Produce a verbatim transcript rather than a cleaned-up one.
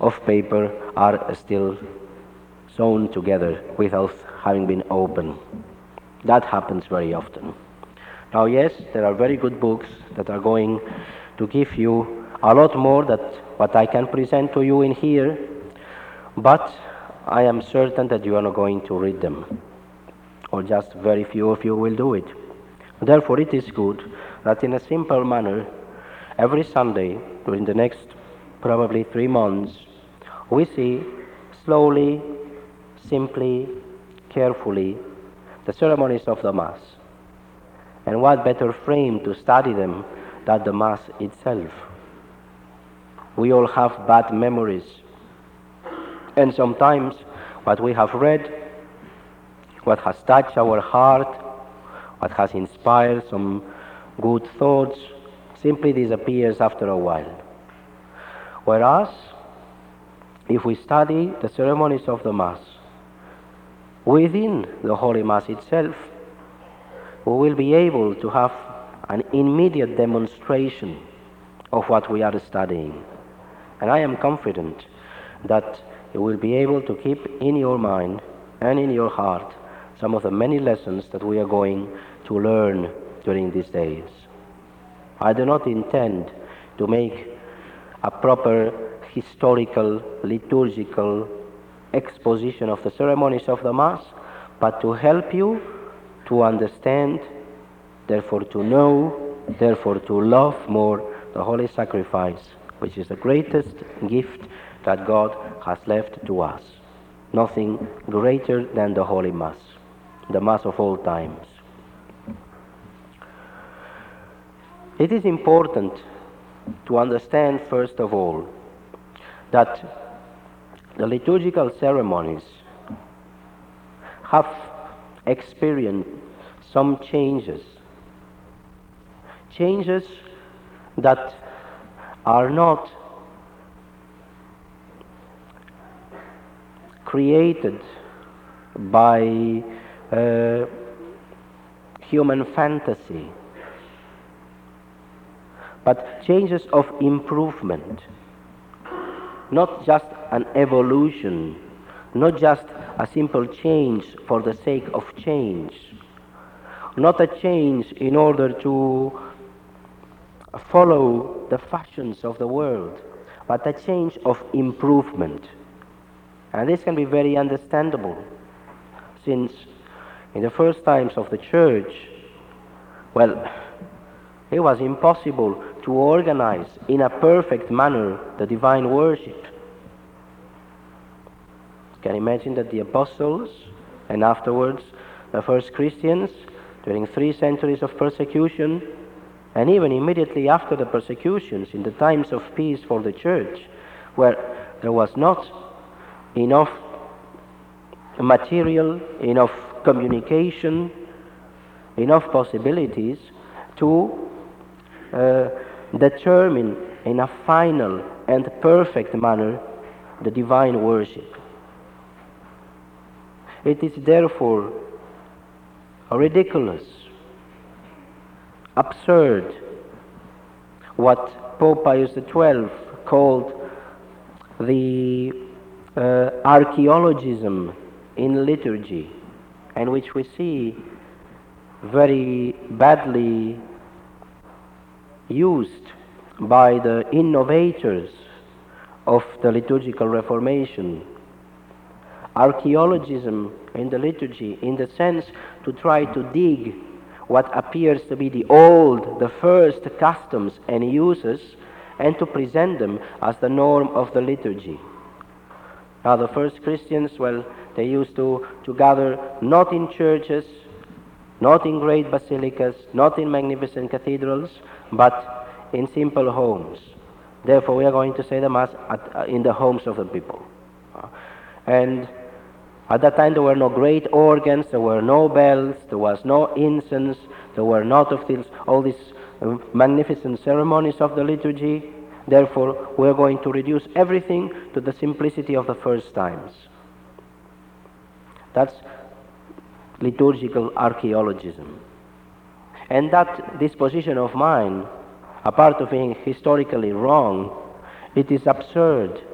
of paper are still sewn together without having been opened. That happens very often. Now, yes, there are very good books that are going to give you a lot more than what I can present to you in here, but I am certain that you are not going to read them, or just very few of you will do it. Therefore, it is good that in a simple manner, every Sunday during the next probably three months, we see slowly, simply, carefully the ceremonies of the Mass. And what better frame to study them than the Mass itself? We all have bad memories, and sometimes what we have read, what has touched our heart, what has inspired some good thoughts, simply disappears after a while. Whereas, if we study the ceremonies of the Mass within the Holy Mass itself, we will be able to have an immediate demonstration of what we are studying. And I am confident that you will be able to keep in your mind and in your heart some of the many lessons that we are going to learn during these days. I do not intend to make a proper historical, liturgical exposition of the ceremonies of the Mass, but to help you to understand, therefore to know, therefore to love more the Holy Sacrifice, which is the greatest gift that God has left to us. Nothing greater than the Holy Mass, the Mass of all times. It is important to understand, first of all, that the liturgical ceremonies have experienced some changes. Changes that are not created by uh, human fantasy, but changes of improvement, not just an evolution, not just a simple change for the sake of change, not a change in order to follow the fashions of the world, but a change of improvement. And this can be very understandable, since in the first times of the Church, well, it was impossible to organize in a perfect manner the divine worship. You can imagine that the apostles, and afterwards the first Christians, during three centuries of persecution, and even immediately after the persecutions, in the times of peace for the Church, where there was not enough material, enough communication, enough possibilities to uh, determine in a final and perfect manner the divine worship. It is therefore ridiculous, absurd, what Pope Pius the twelfth called the uh, archaeologism in liturgy, and which we see very badly used by the innovators of the liturgical Reformation. Archaeologism in the liturgy, in the sense to try to dig what appears to be the old, the first customs and uses, and to present them as the norm of the liturgy. Now, the first Christians, well, they used to, to gather not in churches, not in great basilicas, not in magnificent cathedrals, but in simple homes. Therefore, we are going to say the Mass at, uh, in the homes of the people. Uh, and at that time, there were no great organs, there were no bells, there was no incense, there were not of this, all these uh, magnificent ceremonies of the liturgy. Therefore, we are going to reduce everything to the simplicity of the first times. That's liturgical archaeologism. And that disposition of mine, apart of being historically wrong, it is absurd.